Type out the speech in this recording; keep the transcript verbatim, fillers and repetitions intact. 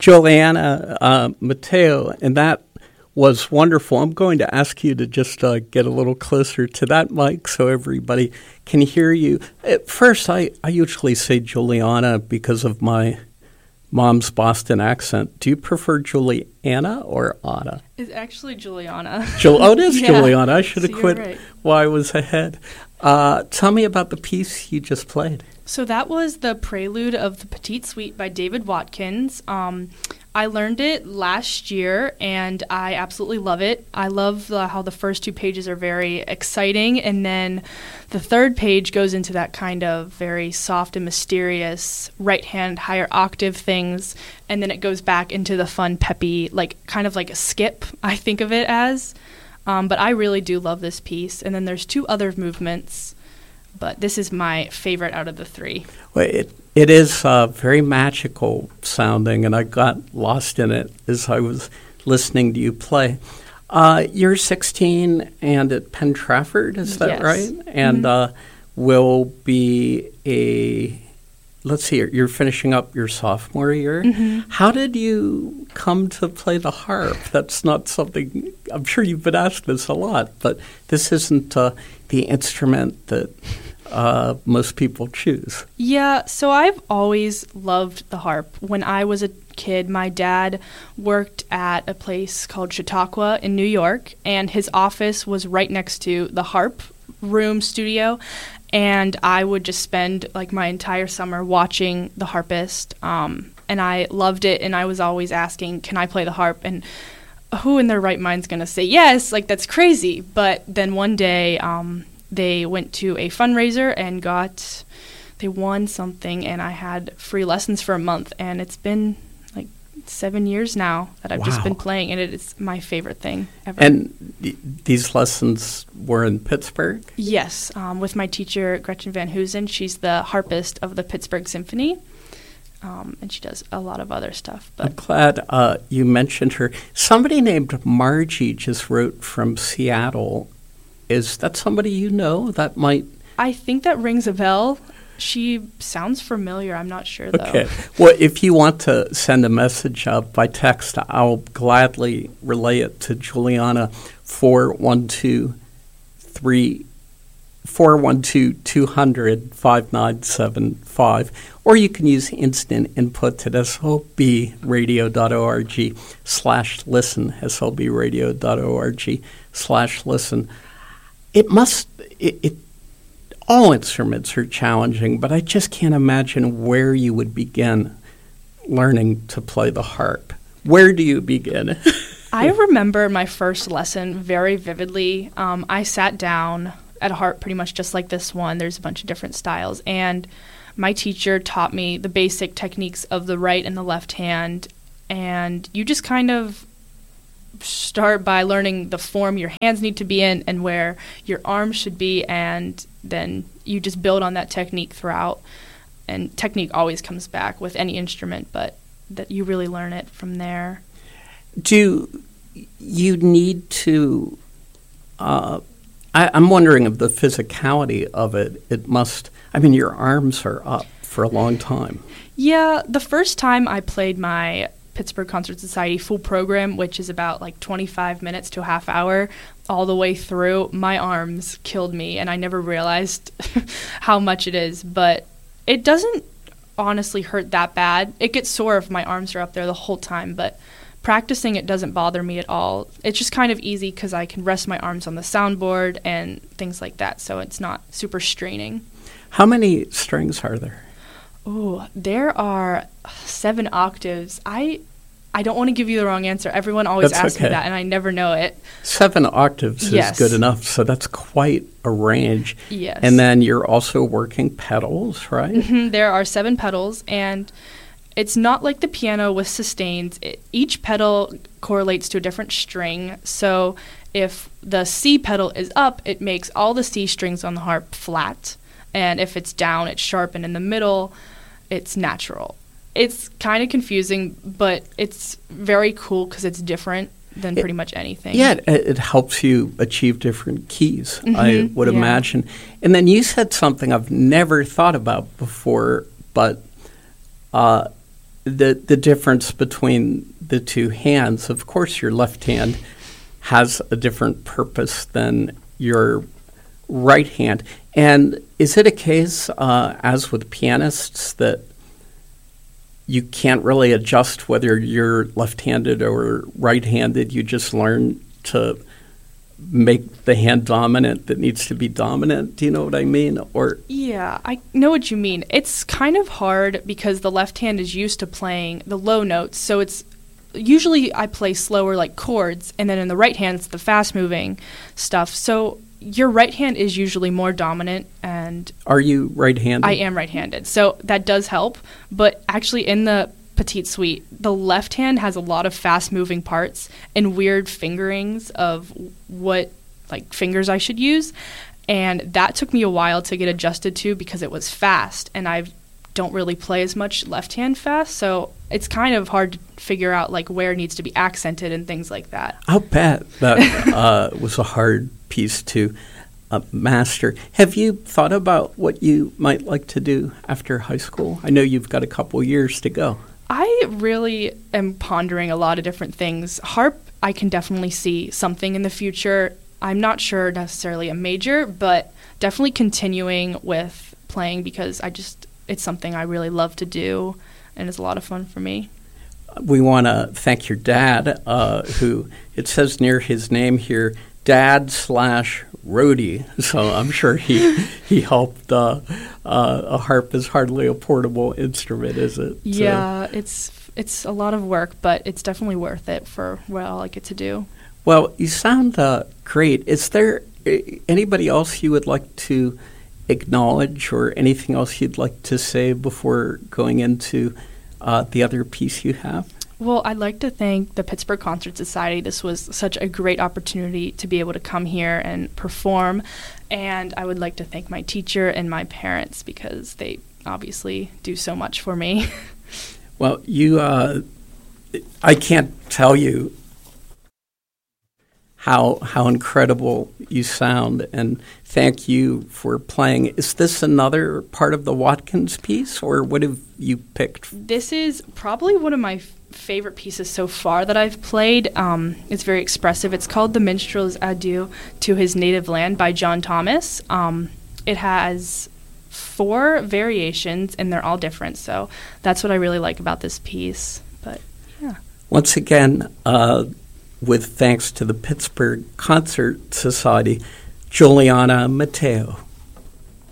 Juliana uh, Mateo, and that was wonderful. I'm going to ask you to just uh, get a little closer to that mic so everybody can hear you. At first, I, I usually say Juliana because of my mom's Boston accent. Do you prefer Juliana or Anna? It's actually Juliana. Jul- oh, it is yeah. Juliana. I should have so quit right. while I was ahead. Uh, tell me about the piece you just played. So that was the prelude of the Petite Suite by David Watkins. Um, I learned it last year, and I absolutely love it. I love uh, how the first two pages are very exciting, and then the third page goes into that kind of very soft and mysterious right-hand higher octave things, and then it goes back into the fun, peppy, like kind of like a skip, I think of it as. Um, but I really do love this piece. And then there's two other movements, but this is my favorite out of the three. Well, it It is uh, very magical sounding, and I got lost in it as I was listening to you play. Uh, you're sixteen and at Penn Trafford, is that yes. right? And mm-hmm. uh, will be a, let's see, you're finishing up your sophomore year. Mm-hmm. How did you come to play the harp? That's not something, I'm sure you've been asked this a lot, but this isn't uh, the instrument that Uh, most people choose. Yeah, so I've always loved the harp. When I was a kid, my dad worked at a place called Chautauqua in New York, and his office was right next to the harp room studio, and I would just spend like my entire summer watching the harpist, um, and I loved it, and I was always asking, can I play the harp? And who in their right mind's going to say yes? Like, that's crazy. But then one day, um, they went to a fundraiser and got, they won something, and I had free lessons for a month, and it's been like seven years now that I've wow. just been playing, and it is my favorite thing ever. And th- these lessons were in Pittsburgh? Yes, um, with my teacher, Gretchen Van Hoosen. She's the harpist of the Pittsburgh Symphony, um, and she does a lot of other stuff. But I'm glad uh, you mentioned her. Somebody named Margie just wrote from Seattle. Is that somebody you know that might? I think that rings a bell. She sounds familiar. I'm not sure, though. Okay. Well, if you want to send a message uh, by text, I'll gladly relay it to Juliana, four one two, two hundred, five nine seven five. Or you can use instant input at slbradio.org slash listen, slbradio.org slash listen. It must, it, it, all instruments are challenging, but I just can't imagine where you would begin learning to play the harp. Where do you begin? I remember my first lesson very vividly. Um, I sat down at a harp pretty much just like this one. There's a bunch of different styles, and my teacher taught me the basic techniques of the right and the left hand, and you just kind of start by learning the form your hands need to be in and where your arms should be, and then you just build on that technique throughout. And technique always comes back with any instrument, but that you really learn it from there. Do you need to, uh, I, I'm wondering of the physicality of it. It must, I mean, your arms are up for a long time. Yeah, the first time I played my Pittsburgh Concert Society full program, which is about like twenty-five minutes to a half hour all the way through, my arms killed me, and I never realized how much it is. But it doesn't honestly hurt that bad. It gets sore if my arms are up there the whole time, but practicing it doesn't bother me at all. It's just kind of easy because I can rest my arms on the soundboard and things like that, so it's not super straining. How many strings are there? Oh, there are seven octaves. I I don't want to give you the wrong answer. Everyone always That's asks okay. me that, and I never know it. Seven octaves Yes. is good enough, so that's quite a range. Yes. And then you're also working pedals, right? Mm-hmm. There are seven pedals, and it's not like the piano with sustains. It, each pedal correlates to a different string, so if the C pedal is up, it makes all the C strings on the harp flat, and if it's down, it's sharp, and in the middle, it's natural. It's kind of confusing, but it's very cool because it's different than it, pretty much anything. Yeah, it, it helps you achieve different keys, Mm-hmm, I would yeah. imagine. And then you said something I've never thought about before, but uh, the the difference between the two hands. Of course, your left hand has a different purpose than your right hand. And is it a case, uh, as with pianists, that you can't really adjust whether you're left-handed or right-handed? You just learn to make the hand dominant that needs to be dominant. Do you know what I mean? Or yeah, I know what you mean. It's kind of hard because the left hand is used to playing the low notes, so it's usually I play slower like chords, and then in the right hand it's the fast-moving stuff. So your right hand is usually more dominant. And are you right-handed? I am right-handed, so that does help. But actually in the Petite Suite, the left hand has a lot of fast-moving parts and weird fingerings of what like fingers I should use, and that took me a while to get adjusted to because it was fast, and I don't really play as much left hand fast, so it's kind of hard to figure out like where it needs to be accented and things like that. I'll bet that uh, was a hard piece to uh, master. Have you thought about what you might like to do after high school? I know you've got a couple years to go. I really am pondering a lot of different things. Harp, I can definitely see something in the future. I'm not sure necessarily a major, but definitely continuing with playing because I just it's something I really love to do, and it's a lot of fun for me. We want to thank your dad, uh, who it says near his name here, Dad slash roadie. So I'm sure he he helped. Uh, uh, a harp is hardly a portable instrument, is it? Yeah, so. it's it's a lot of work, but it's definitely worth it for what all I get to do. Well, you sound uh, great. Is there anybody else you would like to acknowledge or anything else you'd like to say before going into uh, the other piece you have? Well, I'd like to thank the Pittsburgh Concert Society. This was such a great opportunity to be able to come here and perform. And I would like to thank my teacher and my parents because they obviously do so much for me. Well, you, uh, I can't tell you how how incredible you sound, and thank you for playing. Is this another part of the Watkins piece, or what have you picked? This is probably one of my f- favorite pieces so far that I've played. Um, it's very expressive. It's called The Minstrel's Adieu to His Native Land by John Thomas. Um, it has four variations, and they're all different, so that's what I really like about this piece. But yeah. Once again, uh, with thanks to the Pittsburgh Concert Society, Juliana Mateo.